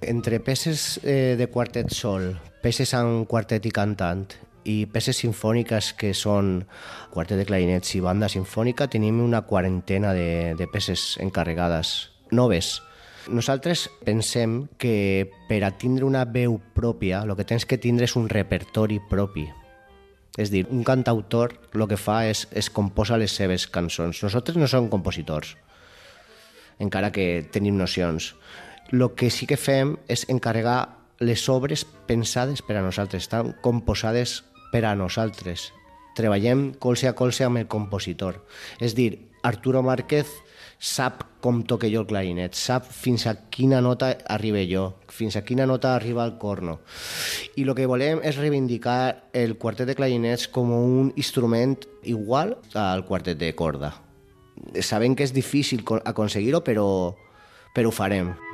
Entre peces de quartet sol, peces amb quartet i cantant i peces sinfòniques que són quartet de clarinets i banda sinfònica, tenim una quarantena de peces encarregades, noves. Nosaltres pensem que per a tindre una veu pròpia el que tens que tindre és un repertori propi. És dir, un cantautor el que fa és composa les seves cançons. Nosaltres no som compositors, encara que tenim nocions. El que sí que fem és encarregar les obres pensades per a nosaltres, estan composades per a nosaltres. Treballem colze a colze amb el compositor. És dir, Arturo Márquez sap com toque jo el clarinet, sap fins a quina nota arriba jo, fins a quina nota arriba el corno. I el que volem és reivindicar el quartet de clarinets com un instrument igual al quartet de corda. Sabem que és difícil aconseguir-ho, però ho farem.